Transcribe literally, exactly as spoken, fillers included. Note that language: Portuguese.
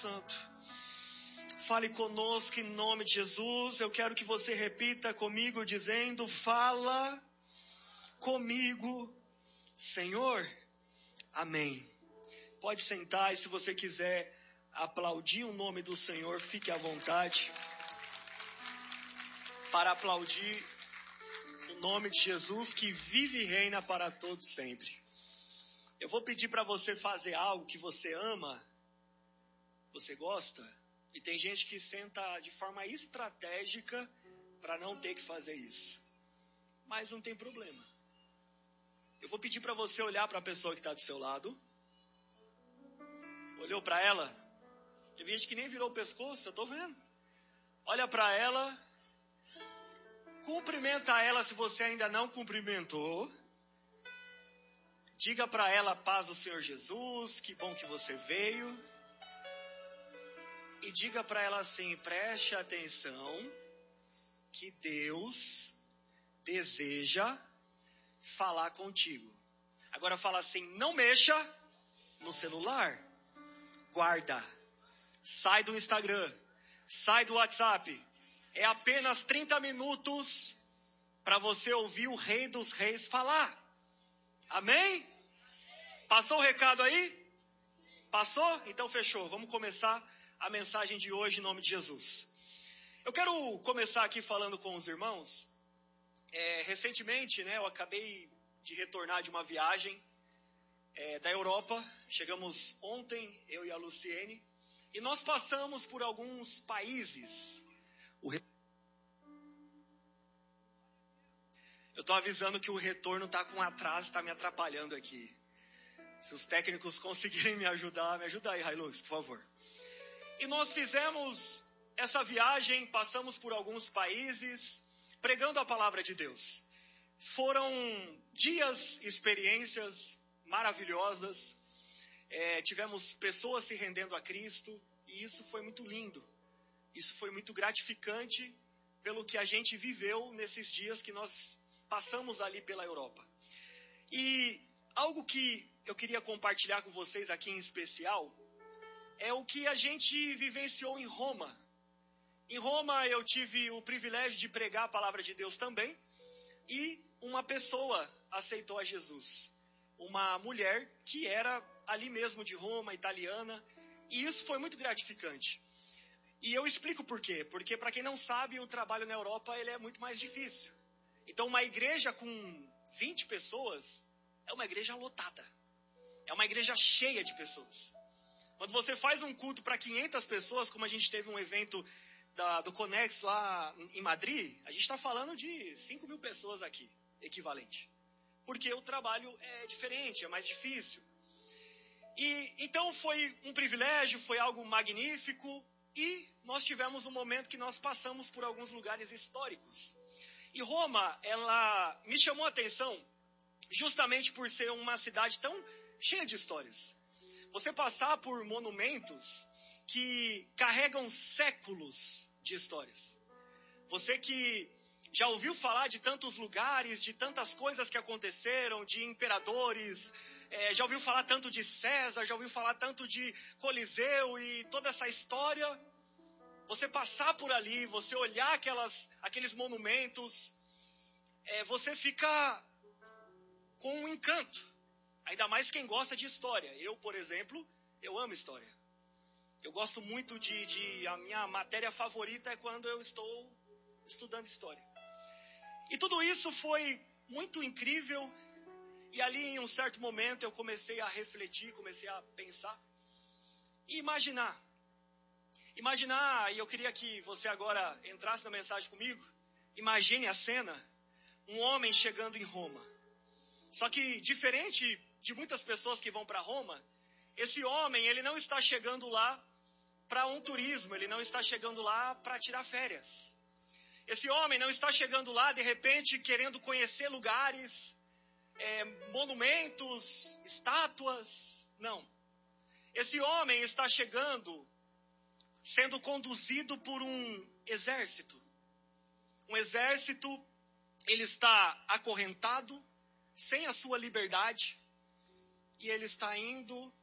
Santo, fale conosco em nome de Jesus. Eu quero que você repita comigo dizendo: fala comigo, Senhor. Amém. Pode sentar, e se você quiser aplaudir o nome do Senhor, fique à vontade para aplaudir o nome de Jesus, que vive e reina para todos sempre. Eu vou pedir para você fazer algo que você ama, você gosta, e tem gente que senta de forma estratégica para não ter que fazer isso. Mas não tem problema. Eu vou pedir para você olhar para a pessoa que está do seu lado. Olhou para ela? Tem gente que nem virou o pescoço, eu estou vendo. Olha para ela. Cumprimenta ela se você ainda não cumprimentou. Diga para ela: paz do Senhor Jesus, que bom que você veio. E diga para ela assim: preste atenção, que Deus deseja falar contigo. Agora fala assim: não mexa no celular. Guarda. Sai do Instagram. Sai do WhatsApp. É apenas trinta minutos para você ouvir o Rei dos Reis falar. Amém? Passou o recado aí? Passou? Então fechou. Vamos começar a mensagem de hoje em nome de Jesus. Eu quero começar aqui falando com os irmãos. É, recentemente, né, eu acabei de retornar de uma viagem é, da Europa. Chegamos ontem, eu e a Luciene, e nós passamos por alguns países. O re... Eu estou avisando que o retorno está com atraso, está me atrapalhando aqui. Se os técnicos conseguirem me ajudar, me ajuda aí, Hilux, por favor. E nós fizemos essa viagem, passamos por alguns países, pregando a palavra de Deus. Foram dias, experiências maravilhosas. É, tivemos pessoas se rendendo a Cristo, e isso foi muito lindo. Isso foi muito gratificante pelo que a gente viveu nesses dias que nós passamos ali pela Europa. E algo que eu queria compartilhar com vocês aqui em especial é o que a gente vivenciou em Roma. Em Roma eu tive o privilégio de pregar a palavra de Deus também. E uma pessoa aceitou a Jesus. Uma mulher que era ali mesmo de Roma, italiana. E isso foi muito gratificante. E eu explico por quê. Porque, para quem não sabe, o trabalho na Europa ele é muito mais difícil. Então, uma igreja com vinte pessoas é uma igreja lotada. É uma igreja cheia de pessoas. Quando você faz um culto para quinhentas pessoas, como a gente teve um evento da, do Conex lá em Madrid, a gente está falando de cinco mil pessoas aqui, equivalente. Porque o trabalho é diferente, é mais difícil. E então foi um privilégio, foi algo magnífico. E nós tivemos um momento que nós passamos por alguns lugares históricos. E Roma, ela me chamou a atenção justamente por ser uma cidade tão cheia de histórias. Você passar por monumentos que carregam séculos de histórias. Você que já ouviu falar de tantos lugares, de tantas coisas que aconteceram, de imperadores, é, já ouviu falar tanto de César, já ouviu falar tanto de Coliseu e toda essa história. Você passar por ali, você olhar aquelas, aqueles monumentos, é, você fica com um encanto. Ainda mais quem gosta de história. Eu, por exemplo, eu amo história. Eu gosto muito de, de... A minha matéria favorita é quando eu estou estudando história. E tudo isso foi muito incrível. E ali, em um certo momento, eu comecei a refletir, comecei a pensar. E imaginar. Imaginar, e eu queria que você agora entrasse na mensagem comigo. Imagine a cena. Um homem chegando em Roma. Só que, diferente de muitas pessoas que vão para Roma, esse homem, ele não está chegando lá para um turismo, ele não está chegando lá para tirar férias. Esse homem não está chegando lá, de repente, querendo conhecer lugares, é, monumentos, estátuas. Não. Esse homem está chegando, sendo conduzido por um exército. Um exército, ele está acorrentado, sem a sua liberdade, e ele está indo